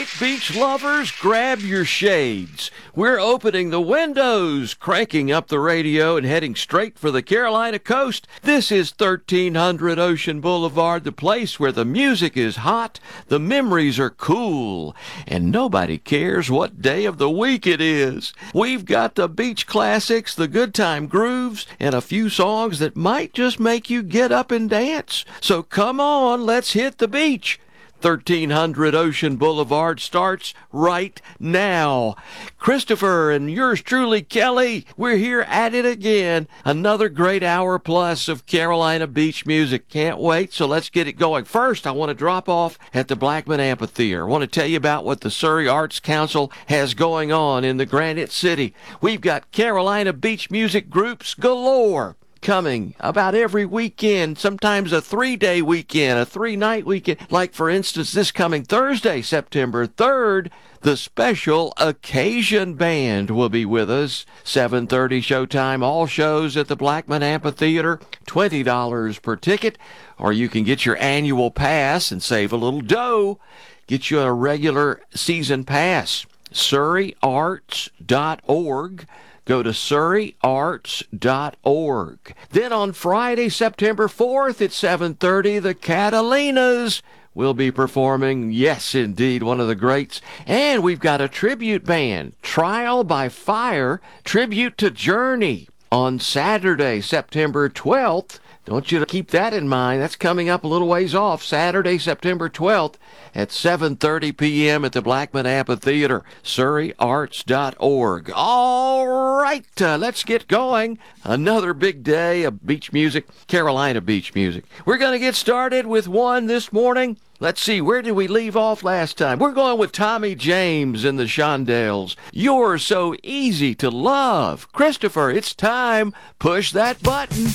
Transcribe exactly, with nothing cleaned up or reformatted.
right, beach lovers, grab your shades. We're opening the windows, cranking up the radio, and heading straight for the Carolina coast. This is thirteen hundred Ocean Boulevard, the place where the music is hot, the memories are cool, and nobody cares what day of the week it is. We've got the beach classics, the good time grooves, and a few songs that might just make you get up and dance. So come on, let's hit the beach. thirteen hundred Ocean Boulevard starts right now. Christopher and yours truly, Kelly, we're here at it again. Another great hour plus of Carolina beach music. Can't wait, so let's get it going. First, I want to drop off at the Blackman Amphitheater. I want to tell you about what the Surrey Arts Council has going on in the Granite City. We've got Carolina beach music groups galore coming about every weekend, sometimes a three-day weekend, a three-night weekend. Like, for instance, this coming Thursday, September third, the Special Occasion Band will be with us. seven thirty showtime, all shows at the Blackman Amphitheater, twenty dollars per ticket, or you can get your annual pass and save a little dough. Get you a regular season pass. surrey arts dot org. Go to surrey arts dot org. Then on Friday, September fourth at seven thirty, the Catalinas will be performing, yes, indeed, one of the greats. And we've got a tribute band, Trial by Fire, tribute to Journey, on Saturday, September twelfth. Don't you keep that in mind. That's coming up a little ways off. Saturday, September twelfth at seven thirty p.m. at the Blackman Amphitheater, surrey arts dot org. All right, uh, let's get going. Another big day of beach music, Carolina beach music. We're going to get started with one this morning. Let's see, where did we leave off last time? We're going with Tommy James and the Shondells. You're so easy to love. Christopher, it's time. Push that button.